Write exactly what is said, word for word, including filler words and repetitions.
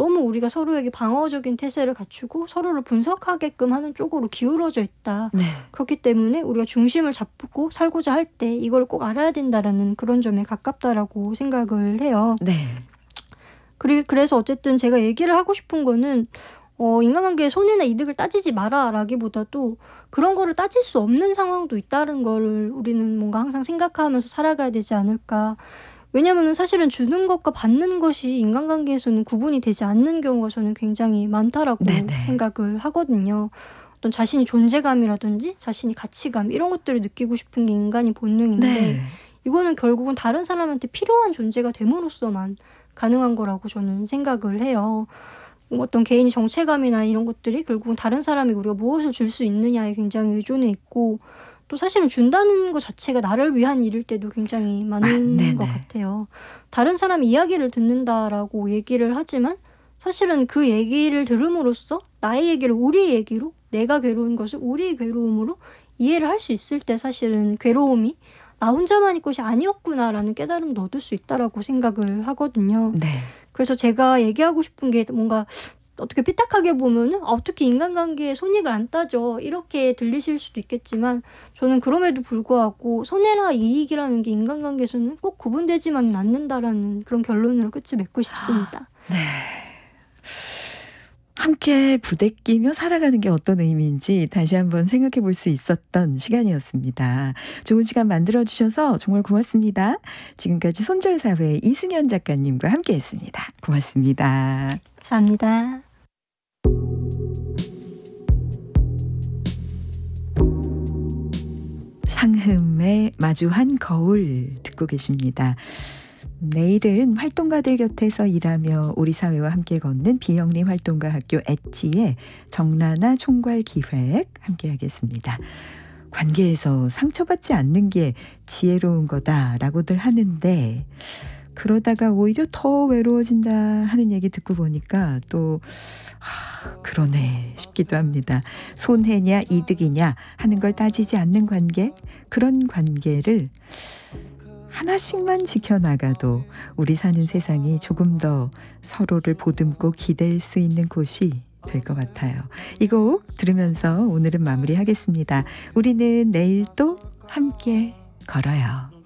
너무 우리가 서로에게 방어적인 태세를 갖추고 서로를 분석하게끔 하는 쪽으로 기울어져 있다. 네. 그렇기 때문에 우리가 중심을 잡고 살고자 할 때 이걸 꼭 알아야 된다라는 그런 점에 가깝다라고 생각을 해요. 네. 그리, 그래서 어쨌든 제가 얘기를 하고 싶은 거는 어, 인간관계의 손해나 이득을 따지지 마라라기보다도 그런 거를 따질 수 없는 상황도 있다는 거를 우리는 뭔가 항상 생각하면서 살아가야 되지 않을까. 왜냐하면 사실은 주는 것과 받는 것이 인간관계에서는 구분이 되지 않는 경우가 저는 굉장히 많다라고 네네. 생각을 하거든요. 어떤 자신이 존재감이라든지 자신이 가치감 이런 것들을 느끼고 싶은 게 인간의 본능인데 네. 이거는 결국은 다른 사람한테 필요한 존재가 됨으로써만 가능한 거라고 저는 생각을 해요. 어떤 개인의 정체감이나 이런 것들이 결국은 다른 사람이 우리가 무엇을 줄 수 있느냐에 굉장히 의존해 있고 또 사실은 준다는 것 자체가 나를 위한 일일 때도 굉장히 많은 아, 것 네네. 같아요. 다른 사람 이야기를 듣는다라고 얘기를 하지만 사실은 그 얘기를 들음으로써 나의 얘기를 우리 얘기로 내가 괴로운 것을 우리의 괴로움으로 이해를 할 수 있을 때 사실은 괴로움이 나 혼자만의 것이 아니었구나라는 깨달음도 얻을 수 있다라고 생각을 하거든요. 네. 그래서 제가 얘기하고 싶은 게 뭔가 어떻게 삐딱하게 보면은 아, 어떻게 인간관계에 손익을 안 따져 이렇게 들리실 수도 있겠지만 저는 그럼에도 불구하고 손해나 이익이라는 게 인간관계에서는 꼭 구분되지만은 않는다라는 그런 결론으로 끝을 맺고 싶습니다. 네. 함께 부대끼며 살아가는 게 어떤 의미인지 다시 한번 생각해 볼 수 있었던 시간이었습니다. 좋은 시간 만들어주셔서 정말 고맙습니다. 지금까지 손절사회 이승현 작가님과 함께했습니다. 고맙습니다. 감사합니다. 상흠의 마주한 거울 듣고 계십니다. 내일은 활동가들 곁에서 일하며 우리 사회와 함께 걷는 비영리 활동가 학교 엣지의 정라나 총괄 기획 함께하겠습니다. 관계에서 상처받지 않는 게 지혜로운 거다라고들 하는데 그러다가 오히려 더 외로워진다 하는 얘기 듣고 보니까 또 하, 그러네 싶기도 합니다. 손해냐 이득이냐 하는 걸 따지지 않는 관계, 그런 관계를 하나씩만 지켜나가도 우리 사는 세상이 조금 더 서로를 보듬고 기댈 수 있는 곳이 될 것 같아요. 이 곡 들으면서 오늘은 마무리하겠습니다. 우리는 내일 또 함께 걸어요.